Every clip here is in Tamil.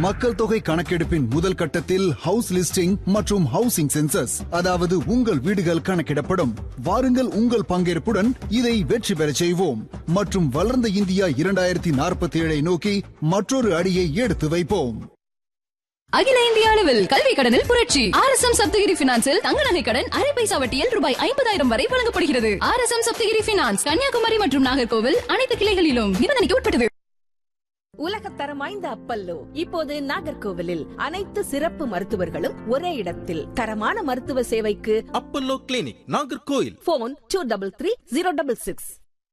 மக்கள் தொகை கணக்கெடுப்பின் முதல் கட்டத்தில் ஹவுஸ் லிஸ்டிங் மற்றும் ஹவுசிங் சென்சஸ், அதாவது உங்கள் வீடுகள் கணக்கிடப்படும். வாருங்கள், உங்கள் பங்கேற்புடன் இதை வெற்றி பெற செய்வோம் மற்றும் வளர்ந்த இந்தியா 2047 நோக்கி மற்றொரு அடியை எடுத்து வைப்போம். அகில இந்திய அளவில் கல்வி கடனில் புரட்சி. RSM சப்தகிரி பினான்சில் தங்க நகை கடன் அரை பைசா வட்டியில் ரூபாய் 50,000 வரை வழங்கப்படுகிறது. RSM சப்தகிரி பினான்ஸ், கன்னியாகுமரி மற்றும் நாகர்கோவில் அனைத்து கிளைகளிலும் நிபந்தனைக்கு உட்பட்டது. உலகத்தரம் வாய்ந்த அப்பல்லோ இப்போது நாகர்கோவிலில் அனைத்து சிறப்பு மருத்துவர்களும் ஒரே இடத்தில். தரமான மருத்துவ சேவைக்கு அப்பல்லோ கிளினிக், நாகர்கோவில். போன் 233066.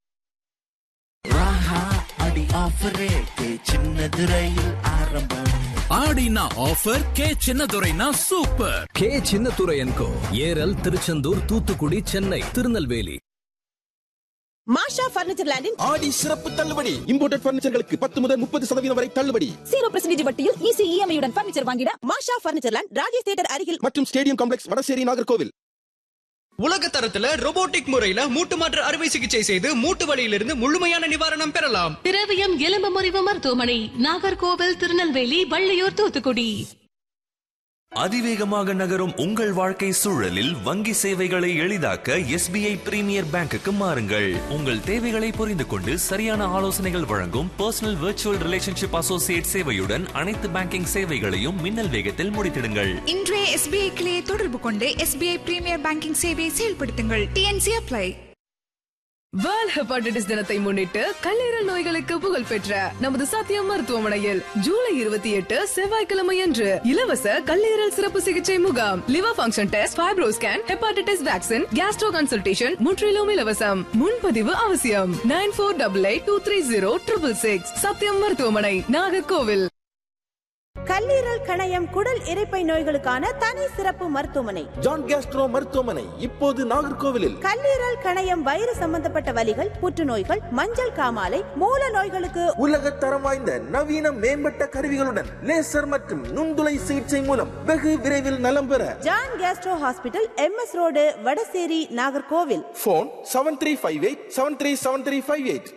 ஆடினா offer K சின்னதுரைனா super. K சின்னதுரையன்கோ, Eral, Tiruchendur, Thoothukudi, Chennai, Tirunelveli. மாஷா பர்னிச்சர் லேண்டின் ஆடி சிறப்பு தள்ளுபடி. இம்போர்ட்டட் பர்னிச்சர்களுக்கு 10 முதல் 30% வரை தள்ளுபடி. 0% வட்டியில் ஈஸி EMI உடன் பர்னிச்சர் வாங்கிட மாஷா பர்னிச்சர் லேண்ட், ராஜேஷ் தியேட்டர் அருகில் மற்றும் ஸ்டேடியம் காம்ப்ளெக்ஸ், வடசேரி, நாகர்கோவில். உலக தரத்துல ரோபோட்டிக் முறையில மூட்டு மாற்று அறுவை சிகிச்சை செய்து மூட்டு வலியிலிருந்து முழுமையான நிவாரணம் பெறலாம். திரவியம் எலும்பு முறிவு மருத்துவமனை, நாகர்கோவில், திருநெல்வேலி, வள்ளியூர், தூத்துக்குடி. அதிவேகமாக நகரும் உங்கள் வாழ்க்கை சூழலில் வங்கி சேவைகளை எளிதாக்க SBI பிரீமியர் பேங்குக்கு மாறுங்கள். உங்கள் தேவைகளை புரிந்து கொண்டு சரியான ஆலோசனைகள் வழங்கும் பர்சனல் விர்ச்சுவல் ரிலேஷன்ஷிப் அசோசியேட் சேவையுடன் அனைத்து பேங்கிங் சேவைகளையும் மின்னல் வேகத்தில் முடித்திடுங்கள். இன்றைய SBI கிளையை தொடர்பு கொண்டு SBI பிரீமியர் பேங்கிங் சேவையை செயல்படுத்துங்கள். TNC apply. வேர்ல்ட் ஹெப்பாடைட்டிஸ் தினத்தை முன்னிட்டு கல்லீரல் நோய்களுக்கு புகழ்பெற்ற நமது சத்தியம் மருத்துவமனையில் ஜூலை 28 செவ்வாய்க்கிழமை அன்று இலவச கல்லீரல் சிறப்பு சிகிச்சை முகாம். Liver function test, fibro scan, hepatitis vaccine, Castro consultation முற்றிலும் இலவசம். முன்பதிவு அவசியம். 9488230666. சத்தியம் மருத்துவமனை, நாகர்கோவில். கல்லீரல், கணையம், குடல் இரைப்பை நோய்களுக்கான தனி சிறப்பு மருத்துவமனை ஜான் கேஸ்ட்ரோ மருத்துவமனை இப்போது நாகர்கோவிலில். கல்லீரல், கணையம், வயிறு சம்பந்தப்பட்ட வலிகள், புற்றுநோய்கள், மஞ்சள் காமாலை, மூல நோய்களுக்கு உலக தரம் வாய்ந்த நவீன மேம்பட்ட கருவிகளுடன் லேசர் மற்றும் நுண்துளை சிகிச்சை மூலம் வெகு விரைவில் நலம் பெற John Castro hospital, MS road, Vadasery, Nagercoil. Phone 7358737358.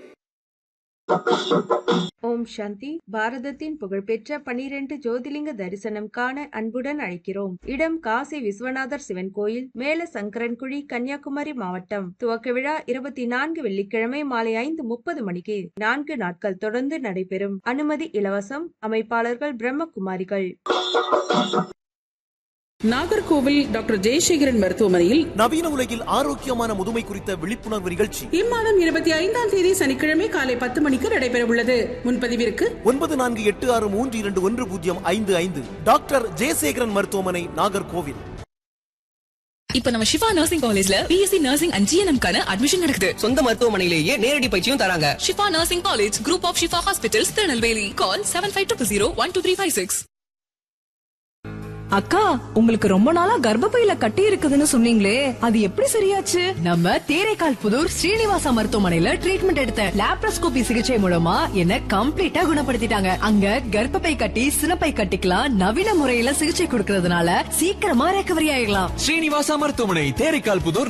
ஓம் சாந்தி. பாரதத்தின் புகழ்பெற்ற 12 ஜோதிலிங்க தரிசனம் காண அன்புடன் அழைக்கிறோம். இடம் காசி விஸ்வநாதர் சிவன் கோயில், மேல சங்கரன்குழி, கன்னியாகுமரி மாவட்டம். துவக்க விழா 24 வெள்ளிக்கிழமை மாலை 5:30 மணிக்கு 4 நாட்கள் தொடர்ந்து நடைபெறும். அனுமதி இலவசம். அமைப்பாளர்கள் பிரம்மகுமாரிகள். நாகர்கோவில் டாக்டர் ஜெயசேகரன் மருத்துவமனையில் நவீன உலகில் ஆரோக்கியமான முதுமை குறித்த விழிப்புணர்வு நிகழ்ச்சி இம்மாதம் 25ஆம் தேதி சனிக்கிழமை காலை 10 மணிக்கு நடைபெற உள்ளது. முன்பதிவிற்கு 9486321055. டாக்டர் ஜெயசேகரன் மருத்துவமனை, நாகர்கோவில். இப்ப நம்ம ஷிஃபா நர்சிங் காலேஜ்ல BSc நர்சிங் அண்ட் GNM கான அட்மிஷன் நடக்குது. சொந்த மருத்துவமனையிலேயே நேரடி பயிற்சியும் தராங்க. Shifa nursing college, group of Shifa hospitals, Tirunelveli. கால் 7500012356. அக்கா, உங்களுக்கு ரொம்ப நாளா கர்ப்பப்பையில கட்டி இருக்குதுன்னு சொன்னீங்களே, அது எப்படி சரியாச்சு? நம்ம தேரைக்கால் புதூர் ஸ்ரீனிவாசா மருத்துவமனையில ட்ரீட்மெண்ட் எடுத்த லாப்ரோஸ்கோபி சிகிச்சை மூலமா என்ன கம்ப்ளீட்டா குணப்படுத்திட்டாங்க. அங்க கர்ப்பப்பை கட்டி, சினப்பை கட்டிக்கலாம் நவீன முறையில சிகிச்சை கொடுக்கறதுனால சீக்கிரமா ரெக்கவரி ஆயிடலாம். ஸ்ரீனிவாசா மருத்துவமனை, தேரைக்கால் புதூர்,